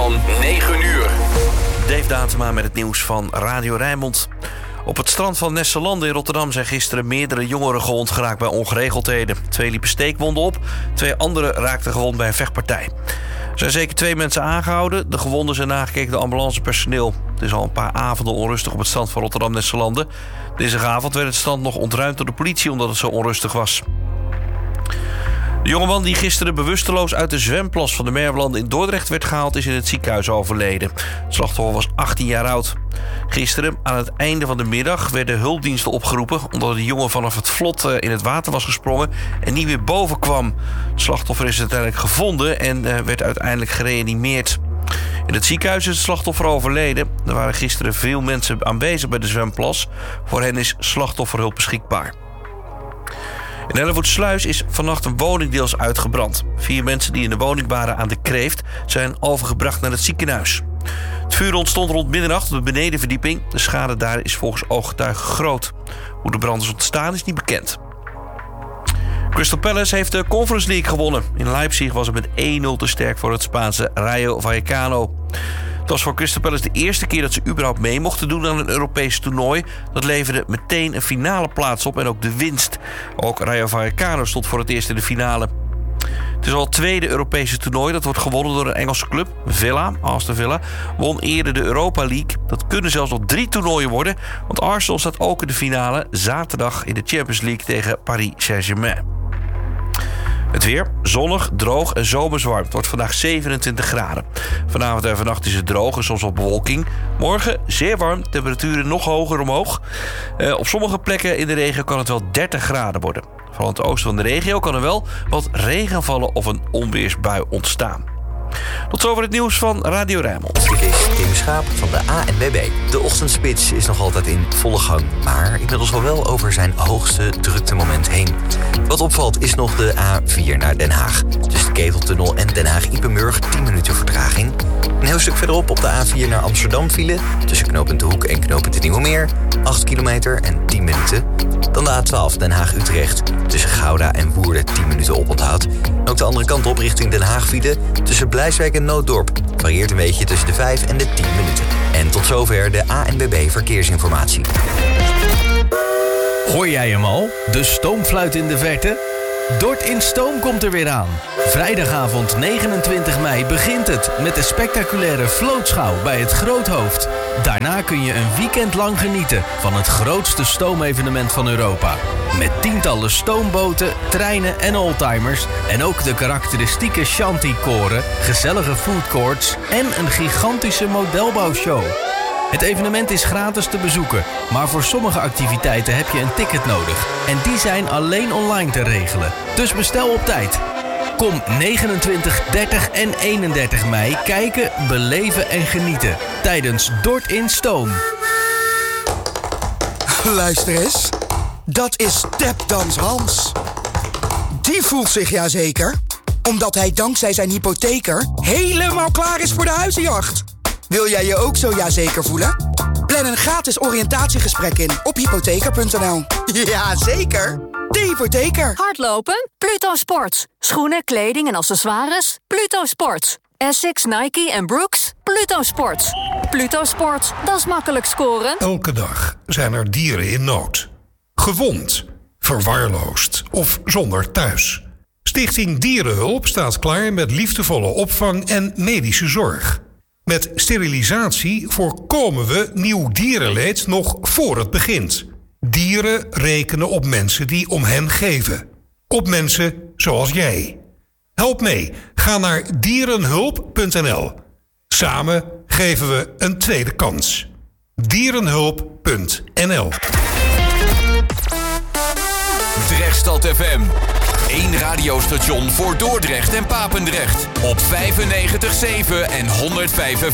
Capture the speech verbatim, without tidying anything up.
van negen uur. Dave Datema met het nieuws van Radio Rijnmond. Op het strand van Nesselanden in Rotterdam zijn gisteren meerdere jongeren gewond geraakt bij ongeregeldheden. Twee liepen steekwonden op, twee anderen raakten gewond bij een vechtpartij. Er zijn zeker twee mensen aangehouden. De gewonden zijn nagekeken door ambulancepersoneel. Het is al een paar avonden onrustig op het strand van Rotterdam-Nesselanden. Dinsdagavond werd het strand nog ontruimd door de politie omdat het zo onrustig was. De jongeman die gisteren bewusteloos uit de zwemplas van de Merwelanden in Dordrecht werd gehaald, is in het ziekenhuis overleden. Het slachtoffer was achttien jaar oud. Gisteren, aan het einde van de middag, werden hulpdiensten opgeroepen omdat de jongen vanaf het vlot in het water was gesprongen en niet meer boven kwam. Het slachtoffer is uiteindelijk gevonden en werd uiteindelijk gereanimeerd. In het ziekenhuis is het slachtoffer overleden. Er waren gisteren veel mensen aanwezig bij de zwemplas. Voor hen is slachtofferhulp beschikbaar. In Hellevoetsluis is vannacht een woning deels uitgebrand. Vier mensen die in de woning waren aan de Kreeft zijn overgebracht naar het ziekenhuis. Het vuur ontstond rond middernacht op de benedenverdieping. De schade daar is volgens ooggetuigen groot. Hoe de brand is ontstaan is niet bekend. Crystal Palace heeft de Conference League gewonnen. In Leipzig was het met één nul te sterk voor het Spaanse Rayo Vallecano. Het was voor Crystal Palace de eerste keer dat ze überhaupt mee mochten doen aan een Europees toernooi. Dat leverde meteen een finale plaats op en ook de winst. Ook Rayo Vallecano stond voor het eerst in de finale. Het is al het tweede Europese toernooi dat wordt gewonnen door een Engelse club. Villa, Aston Villa, won eerder de Europa League. Dat kunnen zelfs nog drie toernooien worden, want Arsenal staat ook in de finale zaterdag in de Champions League tegen Paris Saint-Germain. Het weer, zonnig, droog en zomers warm. Het wordt vandaag zevenentwintig graden. Vanavond en vannacht is het droog en soms wat bewolking. Morgen zeer warm, temperaturen nog hoger omhoog. Uh, op sommige plekken in de regio kan het wel dertig graden worden. Vooral in het oosten van de regio kan er wel wat regen vallen of een onweersbui ontstaan. Tot zover het nieuws van Radio Rijnmond. Dit is Tim Schaap van de A N W B. De ochtendspits is nog altijd in volle gang, maar inmiddels al wel over zijn hoogste druktemoment heen. Wat opvalt is nog de A vier naar Den Haag. Tussen de Keteltunnel en Den Haag-Ippenburg tien minuten vertraging. Een heel stuk verderop op de A vier naar Amsterdam file. Tussen knooppunt De Hoek en knooppunt de Nieuwe Meer. acht kilometer en tien minuten. Dan de A twaalf Den Haag-Utrecht. Tussen Gouda en Woerden tien minuten oponthoud. En ook de andere kant op richting Den Haag file. Tussen Blijswijk en Nooddorp. Varieert een beetje tussen de vijf en de tien minuten. En tot zover de A N W B Verkeersinformatie. Hoor jij hem al? De stoomfluit in de verte? Dort in Stoom komt er weer aan. Vrijdagavond negenentwintig mei begint het met de spectaculaire vlootschouw bij het Groothoofd. Daarna kun je een weekend lang genieten van het grootste stoomevenement van Europa. Met tientallen stoomboten, treinen en oldtimers en ook de karakteristieke shanty-koren, gezellige foodcourts en een gigantische modelbouwshow. Het evenement is gratis te bezoeken, maar voor sommige activiteiten heb je een ticket nodig. En die zijn alleen online te regelen. Dus bestel op tijd. Kom negenentwintig, dertig en eenendertig mei kijken, beleven en genieten. Tijdens Dort in Stoom. Luister eens. Dat is Tapdans Hans. Die voelt zich ja zeker, omdat hij dankzij zijn hypotheker helemaal klaar is voor de huizenjacht. Wil jij je ook zo ja zeker voelen? Plan een gratis oriëntatiegesprek in op hypotheker punt n l. Ja, zeker. De hypotheker. Hardlopen? Pluto Sports. Schoenen, kleding en accessoires? Pluto Sports. Essex, Nike en Brooks? Pluto Sports. Pluto Sports, dat is makkelijk scoren. Elke dag zijn er dieren in nood. Gewond, verwaarloosd of zonder thuis. Stichting Dierenhulp staat klaar met liefdevolle opvang en medische zorg. Met sterilisatie voorkomen we nieuw dierenleed nog voor het begint. Dieren rekenen op mensen die om hen geven. Op mensen zoals jij. Help mee. Ga naar dierenhulp punt n l. Samen geven we een tweede kans. dierenhulp punt n l. Drechtstad F M. Eén radiostation voor Dordrecht en Papendrecht. Op vijfennegentig komma zeven en honderdvijf F